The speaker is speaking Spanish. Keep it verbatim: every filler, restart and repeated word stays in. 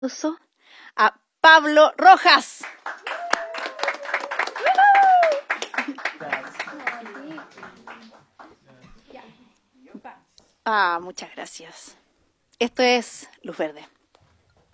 a Pablo Rojas. Ah, muchas gracias. Esto es Luz Verde.